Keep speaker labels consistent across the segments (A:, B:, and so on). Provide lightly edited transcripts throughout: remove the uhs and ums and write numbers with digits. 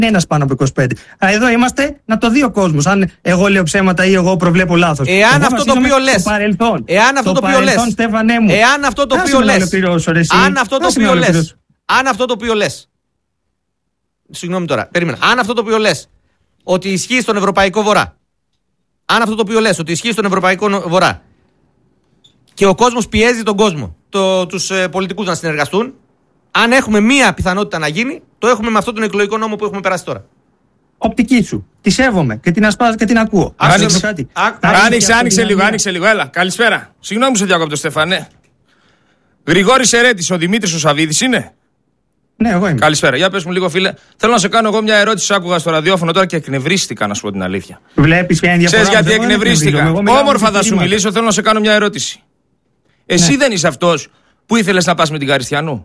A: Ένας πάνω από 25. Εδώ είμαστε να το δει ο κόσμος. Αν εγώ λέω ψέματα ή εγώ προβλέπω λάθος.
B: Εάν αυτό το οποίο λες. Εάν αυτό το οποίο λες. Εάν αυτό το οποίο λες. Αν αυτό το οποίο λες. Συγγνώμη τώρα, περίμενα. Αν αυτό το οποίο λες ότι ισχύει στον Ευρωπαϊκό Βορρά. Αν αυτό το οποίο λες ότι ισχύει στον Ευρωπαϊκό Βορρά και ο κόσμος πιέζει τον κόσμο, τους πολιτικούς να συνεργαστούν, αν έχουμε μία πιθανότητα να γίνει, το έχουμε με αυτόν τον εκλογικό νόμο που έχουμε περάσει τώρα.
A: Οπτική σου. Τη σέβομαι και την ασπάζω και την ακούω.
C: Άνοιξε λίγο. Έλα, καλησπέρα. Συγγνώμη που σε διακόπτω, Στέφανε. Γρηγόρης Ερέτης, ο Δημήτρης ο Σαββίδης είναι.
A: Ναι, εγώ είμαι.
C: Καλησπέρα. Για πες μου λίγο, φίλε. Θέλω να σε κάνω εγώ μια ερώτηση. Άκουγα στο ραδιόφωνο τώρα και εκνευρίστηκα, να σου πω την αλήθεια.
A: Βλέπεις ποια είναι η διαφορά.
C: Ξέρεις γιατί εκνευρίστηκα? Όμορφα θα σου μιλήσω, θέλω να σε κάνω μια ερώτηση. Εσύ δεν είσαι αυτός που ήθελες να πας με την Καριστιανού?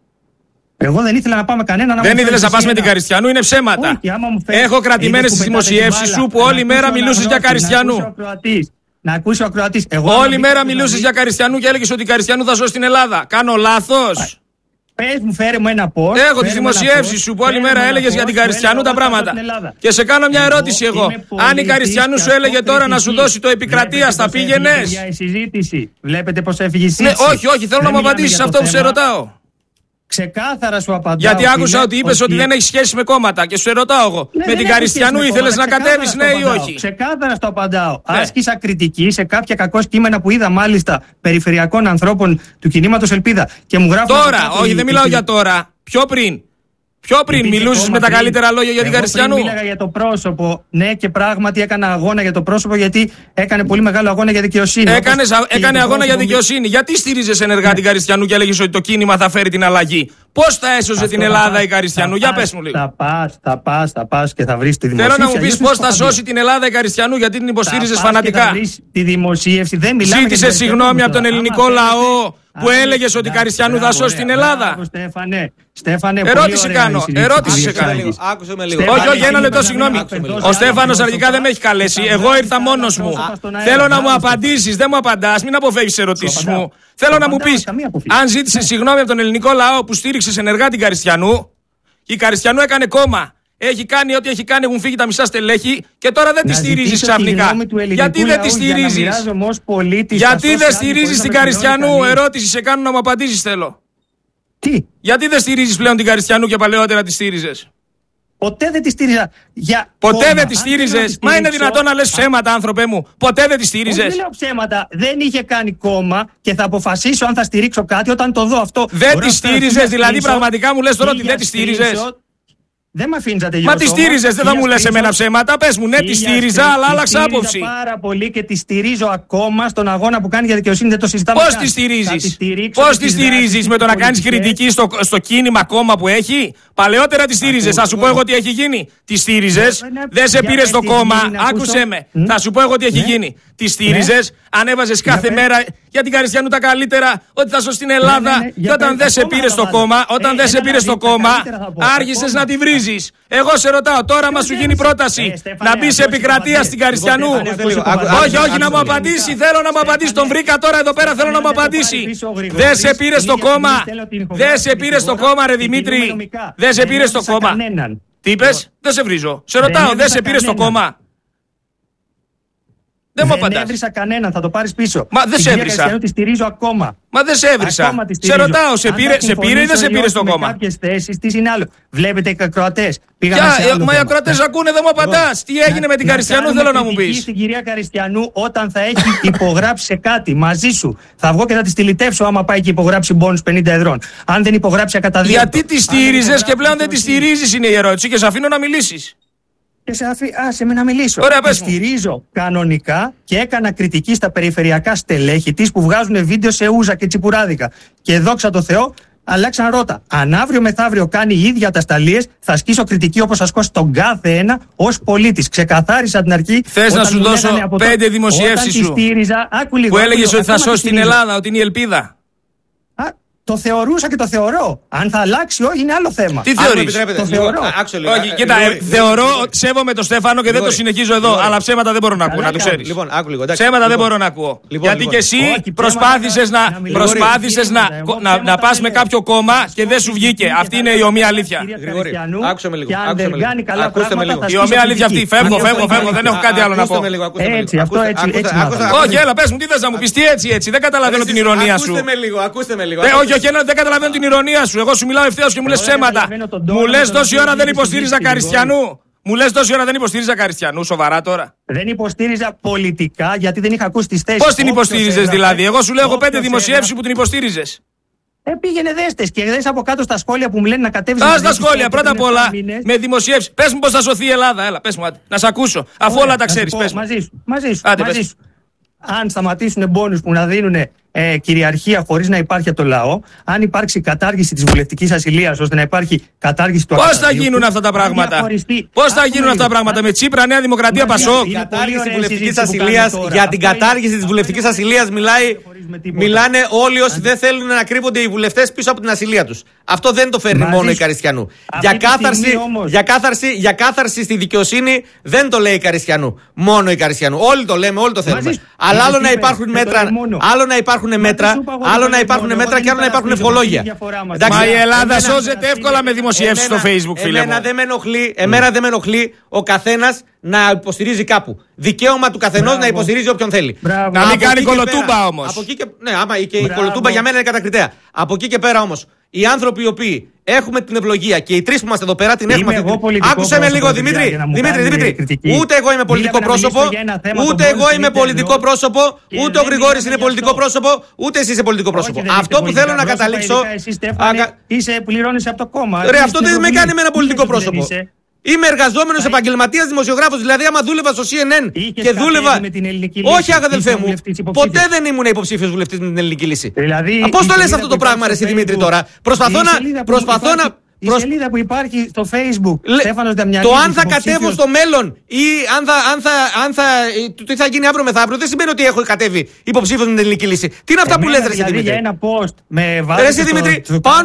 A: Εγώ δεν ήθελα να πάμε κανένα.
C: Δεν ήθελες να πας με την Καριστιανού, είναι ψέματα. Έχω κρατημένες τις δημοσιεύσεις σου που όλη μέρα μιλούσες για Καριστιανού.
A: Να ακούσει ο ακροατής.
C: Όλη μέρα μιλούσες για Καριστιανού και έλεγες ότι η Καριστιανού θα σώσει την Ελλάδα. Κάνω λάθος?
A: Πες μου, φέρε μου ένα post.
C: Έχω τις δημοσιεύσεις σου που όλη μέρα έλεγες για την Καριστιανού τα πράγματα. Και σε κάνω μια ερώτηση εγώ. Αν η Καριστιανού σου έλεγε τώρα να σου δώσει το επικρατείας, θα πήγαινες?
A: Βλέπετε πως έφυγε η συζήτηση.
C: Όχι, θέλω να μου απαντήσεις αυτό που σε ρωτάω.
A: Ξεκάθαρα σου απαντάω.
C: Γιατί άκουσα ότι είπες ότι δεν έχει σχέση με κόμματα και σου ρωτάω εγώ. Με την Καριστιανού ήθελες να κατέβεις, ναι ή όχι?
A: Ξεκάθαρα στο απαντάω. Άσκησα κριτική σε κάποια κακό κείμενα που είδα μάλιστα περιφερειακών ανθρώπων του κινήματος Ελπίδα. Και μου γράφουν.
C: Τώρα, όχι, δεν μιλάω για τώρα. Πιο πριν μιλούσες με τα καλύτερα λόγια για την Καριστιανού.
A: Μίλαγα για το πρόσωπο. Ναι, και πράγματι έκανα αγώνα για το πρόσωπο, γιατί έκανε πολύ μεγάλο αγώνα για δικαιοσύνη.
C: Έκανε αγώνα για δικαιοσύνη. Γιατί στήριζες ενεργά την Καριστιανού και έλεγες ότι το κίνημα θα φέρει την αλλαγή? Πώς θα έσωσε την Ελλάδα η Καριστιανού? Για πες μου λίγο.
A: Θα πας και θα βρεις τη δημοσίευση.
C: Θέλω να μου πεις πώς θα σώσει την Ελλάδα η Καριστιανού, γιατί την υποστήριζες φανατικά.
A: Τη δημοσίευση.
C: Ζήτησες συγγνώμη από τον ελληνικό λαό που έλεγες ότι η Καριστιανού θα σώσει την Ελλάδα?
A: Στέφανε,
C: ερώτηση σε κάνω.
B: Άκουσε με λίγο.
C: Όχι, ένα λεπτό, συγγνώμη. Ο Στέφανος αρχικά δεν με έχει καλέσει. Εγώ ήρθα μόνος μου. Θέλω να μου απαντήσεις, δεν μου απαντάς, μην αποφεύγεις ερωτήσεις μου. Θέλω να μου πεις, αν ζήτησες συγγνώμη από τον ελληνικό λαό που στήριξε ενεργά την Καριστιανού, η Καριστιανού έκανε κόμμα. Έχει κάνει ό,τι έχει κάνει, έχουν φύγει τα μισά στελέχη και τώρα δεν τη στηρίζεις ξαφνικά. Γιατί δεν τη στηρίζεις? Γιατί δεν στηρίζεις την Καριστιανού? Ερώτηση σε κάνω, να μου απαντήσεις θέλω.
A: Τι?
C: Γιατί δεν στηρίζεις πλέον την Καριστιανού και παλαιότερα τη στήριζες?
A: Ποτέ δεν τη στήριζα.
C: Ποτέ δεν τη στήριζες? Μα είναι δυνατόν να λες ψέματα, άνθρωπε μου? Ποτέ δεν τη στήριζες?
A: Δεν λέω ψέματα. Δεν είχε κάνει κόμμα και θα αποφασίσω αν θα στηρίξω κάτι όταν το δω αυτό.
C: Δεν τη στήριζες, δηλαδή πραγματικά μου λες τώρα ότι δεν τη στήριζες?
A: Δεν με αφήνεις να τελειώσω.
C: Μα τη στήριζες, δεν θα μου λες εμένα ψέματα. Πες μου, ναι, τη στήριζα, αλλά άλλαξα άποψη.
A: Πάρα πολύ και τη στηρίζω ακόμα στον αγώνα που κάνει για δικαιοσύνη. Δεν το συζητάμε.
C: Πώς τη στηρίζεις? Πώς τη στηρίζεις? Με το να κάνεις κριτική στο κίνημα κόμμα που έχει? Παλαιότερα τη στήριζες. Θα σου πω εγώ τι έχει γίνει. Τη στήριζες, δεν σε πήρε στο κόμμα. Άκουσέ με. Θα σου πω εγώ τι έχει γίνει. Τη στήριζες, ανέβαζες κάθε μέρα για την Καριστιανού τα καλύτερα, ότι θα σώσει την Ελλάδα. Και όταν δεν σε πήρε στο κόμμα, άρχισες να τη βρίζεις. Εγώ σε ρωτάω τώρα, μα σου γίνει πρόταση να μπει σε επικρατεία στην Καριστιανού? Όχι, να μου απαντήσει. Θέλω να μου απαντήσει. Τον βρήκα τώρα εδώ πέρα, θέλω να μου απαντήσει. Δεν σε πήρε στο κόμμα. Δεν σε πήρε στο κόμμα, ρε Δημήτρη. Δεν σε πήρε στο κόμμα. Τι είπες? Δεν σε βρίζω. Σε ρωτάω, δεν σε πήρε στο κόμμα? Δεν μου απαντάς.
A: Δεν έβρισα κανέναν, θα το πάρεις πίσω.
C: Μα δεν σε έβρισα.
A: Τη στηρίζω ακόμα.
C: Μα δεν σε έβρισα. Σε ρωτάω, σε πήρε ή δεν σε πήρε στο κόμμα?
A: Κάποιες θέσεις, τι είναι άλλο. Βλέπετε οι ακροατές.
C: Μα οι ακροατές ακούνε, δεν μου απαντάς. Τι έγινε με την Καριστιανού, θέλω να μου πεις.
A: Στην κυρία Καριστιανού, όταν θα έχει υπογράψει σε κάτι μαζί σου, θα βγω και θα τη στυλιτεύσω άμα πάει και υπογράψει μπόνους 50 εδρών. Αν δεν υπογράψει ακαταδίωκτο.
C: Γιατί τη στήριζες και πλέον δεν τη στηρίζεις, είναι η ερώτηση, και σε αφήνω να μιλήσεις.
A: Και άσε με να μιλήσω.
C: Ωραία,
A: τη στηρίζω κανονικά και έκανα κριτική στα περιφερειακά στελέχη της που βγάζουν βίντεο σε ούζα και τσιπουράδικα. Και δόξα τω Θεώ, αλλάξαν ρότα. Αν αύριο μεθαύριο κάνει η ίδια ατασταλίες, θα ασκήσω κριτική όπως ασκώ στον κάθε ένα ως πολίτης. Ξεκαθάρισα την αρχή.
C: Θες να σου δώσω 5 δημοσιεύσεις σου που έλεγες ότι θα σώσει την Ελλάδα, ότι είναι η ελπίδα?
A: Το θεωρούσα και το θεωρώ. Αν θα αλλάξει, όχι, είναι άλλο θέμα.
B: Τι θεωρείς?
A: Το θεωρώ.
C: Όχι, κοίτα, θεωρώ, σέβομαι τον Στέφανο και δεν το συνεχίζω εδώ. Αλλά ψέματα δεν μπορώ να ακούω, να το ξέρεις.
B: Λοιπόν, άκου λίγο.
C: Ψέματα δεν μπορώ να ακούω. Γιατί και εσύ προσπάθησες να πας με κάποιο κόμμα και δεν σου βγήκε. Αυτή είναι η ομοία αλήθεια.
B: Άκουσε με λίγο.
C: Η ομοία αλήθεια αυτή. Φεύγω, δεν έχω κάτι άλλο να πω.
A: Έτσι, αυτό έτσι.
C: Όχι, έλα, πες μου, τι θες να μου πεις, τι έτσι. Δεν καταλαβαίνω την ηρωνία σου.
B: Ακούστε με λίγο.
C: Όχι, δεν καταλαβαίνω την ηρωνία σου. Εγώ σου μιλάω ευθέως και μου λες ψέματα. Μου λες τόση ώρα δεν υποστήριζα Καριστιανού. Σοβαρά τώρα?
A: Δεν υποστήριζα πολιτικά γιατί δεν είχα ακούσει τις θέσεις.
C: Πώς την υποστήριζες δηλαδή? Εγώ σου λέω 5 δημοσιεύσεις που την υποστήριζες.
A: Πήγαινε δέστες και δες από κάτω στα σχόλια που μου λένε να κατέβεις.
C: Στα σχόλια, πρώτα απ' όλα με δημοσιεύσεις. Πες μου πώς θα σωθεί η Ελλάδα. Έλα, πες μου, να σε ακούσω. Αφού όλα τα ξέρεις, πες μου.
A: Μαζί σου. Αν σταματήσουν μπόνους που να δίνουν κυριαρχία χωρίς να υπάρχει από το λαό, αν υπάρξει κατάργηση της βουλευτικής ασυλίας ώστε να υπάρχει κατάργηση του
C: Πώς θα γίνουν αυτά τα πράγματα? Πώς θα γίνουν αυτά τα πράγματα? Με Τσίπρα, Νέα Δημοκρατία, Πασόκ?
B: Για την κατάργηση της βουλευτικής ασυλίας μιλάνε όλοι όσοι δεν θέλουν να κρύβονται οι βουλευτές πίσω από την ασυλία τους. Αυτό δεν το φέρνει μόνο η Καριστιανού. Για κάθαρση στη δικαιοσύνη δεν το λέει η Καριστιανού. Μόνο η Καριστιανού. Όλοι το λέμε, όλοι το θέλουμε. Αλλά άλλο να υπάρχουν μέτρα, άλλο να υπάρχουν μέτρα και άλλο να υπάρχουν ευχολόγια.
C: Μα η Ελλάδα σώζεται εύκολα με δημοσιεύσεις στο Facebook, φίλε μου.
B: Εμένα δεν με ενοχλεί ο καθένας να υποστηρίζει κάπου. Δικαίωμα του καθενός να υποστηρίζει όποιον θέλει.
C: Να μην κάνει κολοτούμπα όμως.
B: Ναι, άμα και η κολοτούμπα για μένα είναι κατακριτέα. Από εκεί και πέρα όμως, οι άνθρωποι οι οποίοι έχουμε την ευλογία και οι τρεις που είμαστε εδώ πέρα την έχουμε αυτή. Άκουσε με λίγο, Δημήτρη. Ούτε εγώ είμαι πολιτικό πρόσωπο, ούτε ο Γρηγόρης είναι πολιτικό πρόσωπο, ούτε εσύ είσαι πολιτικό πρόσωπο. Αυτό που θέλω να καταλήξω.
A: Πληρώνεις από το κόμμα.
B: Αυτό δεν με κάνει με ένα πολιτικό πρόσωπο. Είμαι εργαζόμενος επαγγελματίας δημοσιογράφος. Δηλαδή, άμα δούλευα στο CNN και δούλευα. Όχι, αδελφέ μου. Ποτέ δεν ήμουν υποψήφιος βουλευτής με την Ελληνική Λύση. Πώς το λες αυτό το πράγμα, ρε εσύ Δημήτρη, τώρα? Προσπαθώ να.
A: Η σελίδα που υπάρχει στο Facebook, Στέφανος Δαμιανίδης.
B: Το αν θα κατέβω στο μέλλον ή τι θα γίνει αύριο μεθαύριο δεν σημαίνει ότι έχω κατέβει υποψήφιος με την Ελληνική Λύση. Τι είναι αυτά που λες, ρε εσύ Δημήτρη?
A: Για ένα post με βάση.
B: Ρε εσύ Δημήτρη, πάω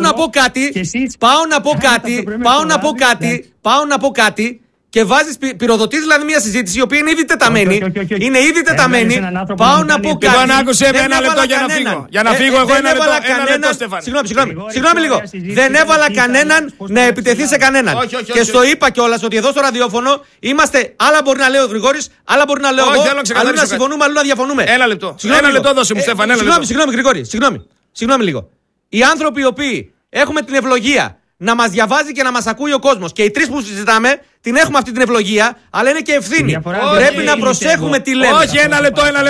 B: να πω κάτι. Και βάζεις, πυροδοτείς δηλαδή μια συζήτηση η οποία είναι ήδη τεταμένη. Είναι ήδη τεταμένη. Πάω να πω κάτι.
C: Λοιπόν, άκουσε με ένα λεπτό για να φύγω. Για να φύγω εγώ ένα λεπτό, Στέφανε.
B: Συγγνώμη λίγο. Δεν έβαλα κανέναν να επιτεθεί σε κανέναν. Και στο είπα κιόλας ότι εδώ στο ραδιόφωνο είμαστε. Άλλα μπορεί να λέει ο Γρηγόρης, άλλα μπορεί να λέω εγώ. Αλλού να συμφωνούμε, αλλού να διαφωνούμε.
C: Ένα λεπτό δώσε μου, Στέφανε.
B: Συγγνώμη, Γρηγόρη. Συγγνώμη λίγο. Οι άνθρωποι οι οποίοι έχουμε την ευλογία να μας διαβάζει και να μας ακούει ο κόσμος. Και οι τρεις που συζητάμε την έχουμε αυτή την ευλογία, αλλά είναι και ευθύνη. Πρέπει να προσέχουμε τι λέμε.
C: Όχι, ένα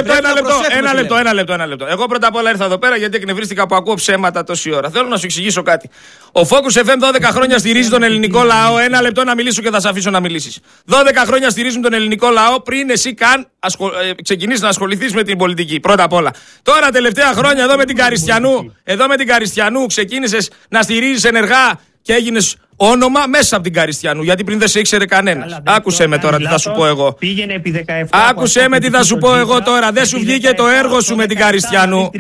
C: λεπτό. Εγώ πρώτα απ' όλα ήρθα εδώ πέρα γιατί εκνευρίστηκα που ακούω ψέματα τόση ώρα. Θέλω να σου εξηγήσω κάτι. Ο Focus FM 12 χρόνια στηρίζει τον ελληνικό λαό. Ένα λεπτό να μιλήσω και θα σε αφήσω να μιλήσεις. 12 χρόνια στηρίζουν τον ελληνικό λαό πριν εσύ καν ξεκινήσεις να ασχοληθείς με την πολιτική. Πρώτα απ' όλα. Τώρα τελευταία χρόνια εδώ με την Καριστιανού ξεκίνησες να στηρίζεις ενεργά και έγινες όνομα μέσα από την Καριστιανού. Γιατί πριν δεν σε ήξερε κανένας. Άκουσε με τώρα τι θα σου πω εγώ. Άκουσε με τι θα σου πω εγώ τώρα. Δεν σου βγήκε το έργο σου με την Καριστιανού.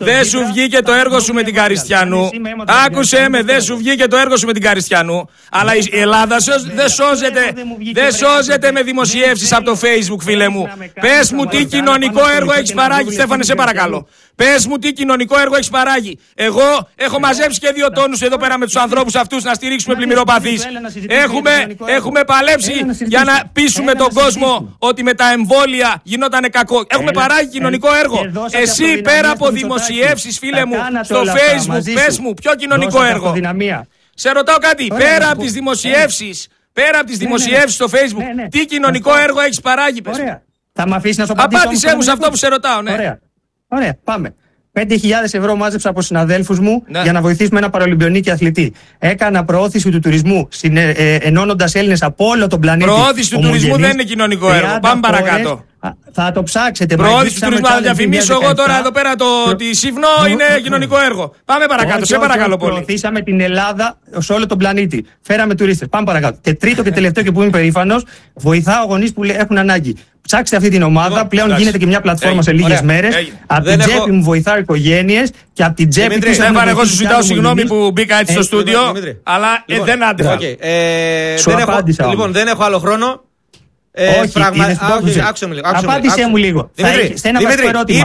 C: Άκουσε με, δεν σου βγήκε το έργο σου με την Καριστιανού. Αλλά η Ελλάδα δεν σώζεται με δημοσιεύσεις από το Facebook, φίλε μου. Πες μου τι κοινωνικό έργο έχεις παράγει, Στέφανε, σε παρακαλώ. Πες μου τι κοινωνικό έργο έχεις παράγει. Εγώ έχω μαζέψει και 2 τόνους εδώ πέρα με τους ανθρώπους αυτούς να στηρίξουμε πλημμυροπαθείς. Έχουμε παλέψει για να πείσουμε τον κόσμο ότι με τα εμβόλια γινότανε κακό. Έχουμε παράγει κοινωνικό έργο. Εσύ πέρα από δημοσιεύσεις, φίλε μου, στο Facebook, πες μου ποιο κοινωνικό έργο. Σε ρωτάω κάτι. Πέρα από τις δημοσιεύσεις στο Facebook, τι κοινωνικό έργο έχεις παράγει, πες μου.
A: Θα μ' αφήσεις να σου απαντήσω?
C: Απάντησέ μου σε αυτό που σε ρωτάω, ναι.
A: Ωραία, πάμε. 5.000 ευρώ μάζεψα από συναδέλφους μου για να βοηθήσουμε ένα παραολυμπιονίκη αθλητή. Έκανα προώθηση του τουρισμού, ενώνοντας Έλληνες από όλο τον πλανήτη.
C: Προώθηση του τουρισμού δεν είναι κοινωνικό έργο. Πάμε παρακάτω.
A: Θα το ψάξετε.
C: Προώθηση του τουρισμού. Να διαφημίσω εγώ τώρα εδώ πέρα τη Σύφνο είναι κοινωνικό έργο. Πάμε παρακάτω, σε παρακαλώ πολύ.
A: Προωθήσαμε την Ελλάδα σε όλο τον πλανήτη. Φέραμε τουρίστες. Πάμε παρακάτω. Και τρίτο και τελευταίο και που είμαι περήφανος, βοηθάω γονείς που έχουν ανάγκη. Ψάξτε αυτή την ομάδα. Πλέον γίνεται και μια πλατφόρμα σε λίγες μέρες. Από την τσέπη μου βοηθάω οικογένειες και από την τσέπη του.
C: Στέφανε, εγώ σου ζητάω συγγνώμη που μπήκα έτσι στο στούντιο, αλλά δεν άντεχα.
A: Σου απάντησα.
B: Λοιπόν, δεν έχω άλλο χρόνο.
A: Όχι, άκουσε με λίγο. Απάντησέ μου λίγο.
B: Δημήτρη,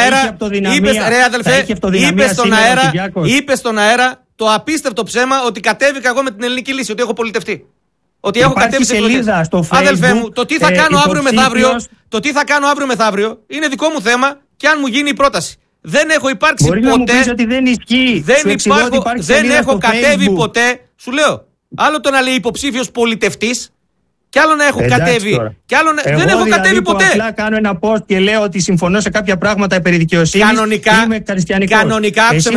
B: είπε στον αέρα το απίστευτο ψέμα ότι κατέβηκα εγώ με την ελληνική λύση, ότι έχω πολιτευτεί. Ότι έχω κατέβει σε εκλογές. Αδελφέ μου, το τι θα κάνω αύριο μεθαύριο είναι δικό μου θέμα και αν μου γίνει η πρόταση. Δεν έχω υπάρξει ποτέ.
A: Να μου πεις ότι δεν ισχύει.
B: Δεν έχω κατέβει ποτέ. Σου λέω. Άλλο το να λέει υποψήφιος πολιτευτής. Κι άλλο να έχω κατέβει. Δεν έχω κατέβει ποτέ.
A: Απλά κάνω ένα post και λέω ότι συμφωνώ σε κάποια πράγματα περί δικαιοσύνης.
B: Είμαι χριστιανικός. Κανονικά, άκουσε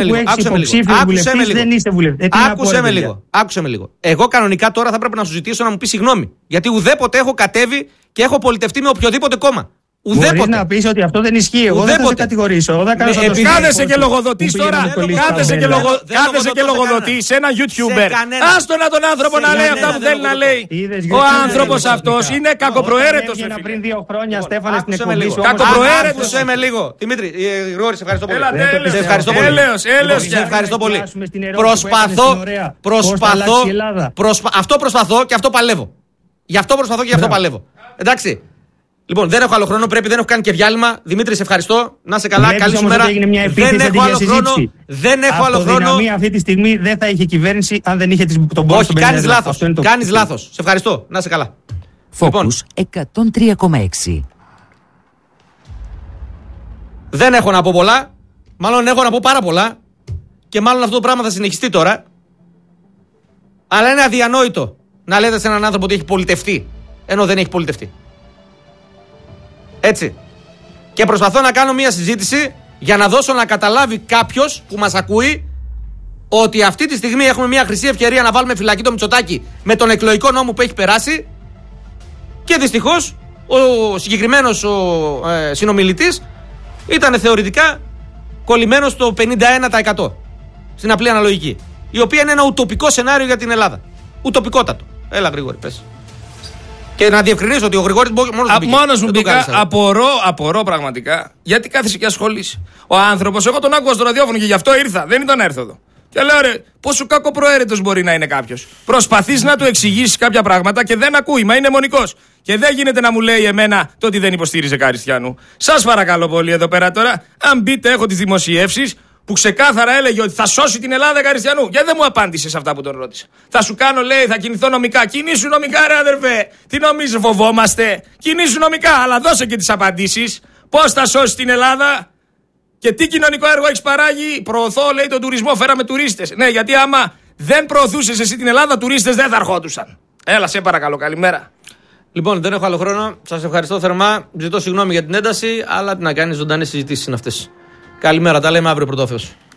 B: με λίγο. Εγώ κανονικά τώρα θα πρέπει να σου ζητήσω να μου πει συγγνώμη. Γιατί ουδέποτε έχω κατέβει και έχω πολιτευτεί με οποιοδήποτε κόμμα.
A: Μπορείς να πεις ότι αυτό δεν ισχύει. Εγώ δεν θα σε κατηγορήσω.
C: Κάθεσαι και λογοδοτείς τώρα. Κάθεσαι και λογοδοτείς σε ένα YouTuber. Άστο να τον άνθρωπο να λέει αυτά που θέλει να λέει. Ο άνθρωπος αυτός είναι κακοπροαίρετος.
A: Πριν 2 χρόνια, Στέφανε, στην εκπομπή σου.
B: Κακοπροαίρετος. Άκουσε με λίγο. Δημήτρη, Γρηγόρη, σε ευχαριστώ πολύ. Σε ευχαριστώ πολύ. Αυτό προσπαθώ και αυτό παλεύω. Γι' αυτό προσπαθώ και γι' αυτό παλεύω. Εντάξει. Λοιπόν, δεν έχω άλλο χρόνο, δεν έχω κάνει και διάλειμμα. Δημήτρη, σε ευχαριστώ. Να είσαι καλά, καλή σου μέρα. Δεν έχω άλλο χρόνο. Δεν έχω άλλο χρόνο.
A: Αυτή τη στιγμή δεν θα είχε κυβέρνηση αν δεν είχε τον πόνο.
B: Όχι, κάνεις λάθος. Κάνεις λάθος. Σε ευχαριστώ. Να είσαι καλά.
D: Focus 103,6.
B: Δεν έχω να πω πολλά. Μάλλον έχω να πω πάρα πολλά. Και μάλλον αυτό το πράγμα θα συνεχιστεί τώρα. Αλλά είναι αδιανόητο να λέτε σε έναν άνθρωπο ότι έχει πολιτευτεί, ενώ δεν έχει πολιτευτεί. Έτσι. Και προσπαθώ να κάνω μια συζήτηση για να δώσω να καταλάβει κάποιος που μας ακούει ότι αυτή τη στιγμή έχουμε μια χρυσή ευκαιρία να βάλουμε φυλακή το Μητσοτάκη με τον εκλογικό νόμο που έχει περάσει και δυστυχώς ο συγκεκριμένος συνομιλητής ήταν θεωρητικά κολλημένος στο 51% στην απλή αναλογική, η οποία είναι ένα ουτοπικό σενάριο για την Ελλάδα. Ουτοπικότατο. Έλα Γρηγόρη, πες. Και να διευκρινίσω ότι ο Γρηγόρης
C: μόνος μου μπήκα. Απορώ πραγματικά. Γιατί κάθεσαι και ασχολείσαι. Ο άνθρωπος, εγώ τον άκουγα στο ραδιόφωνο και γι' αυτό ήρθα. Δεν ήταν να έρθω εδώ. Και λέω ρε, πόσο κακοπροαίρετος μπορεί να είναι κάποιος. Προσπαθείς να του εξηγήσεις κάποια πράγματα και δεν ακούει, μα είναι μονικός. Και δεν γίνεται να μου λέει εμένα το ότι δεν υποστήριζε Καριστιανού. Σας παρακαλώ πολύ εδώ πέρα τώρα, αν μπείτε, έχω τις δημοσιεύσεις που ξεκάθαρα έλεγε ότι θα σώσει την Ελλάδα Καριστιανού. Και δεν μου απάντησε σε αυτά που τον ρώτησα. Θα σου κάνω, λέει, θα κινηθώ νομικά. Κινήσου νομικά, ρε αδερφέ. Τι νομίζεις, φοβόμαστε. Κινήσου νομικά, αλλά δώσε και τις απαντήσεις. Πώς θα σώσει την Ελλάδα και τι κοινωνικό έργο έχεις παράγει. Προωθώ, λέει, τον τουρισμό. Φέραμε τουρίστες. Ναι, γιατί άμα δεν προωθούσες εσύ την Ελλάδα, τουρίστες δεν θα ερχόντουσαν. Έλα, σε παρακαλώ, καλημέρα.
B: Λοιπόν, δεν έχω άλλο χρόνο. Σας ευχαριστώ θερμά. Ζητώ συγγνώμη για την ένταση, αλλά τι να κάνει, ζωντανές συζητήσεις είναι αυτές. Καλημέρα, τα λέμε αύριο πρωτόφεως.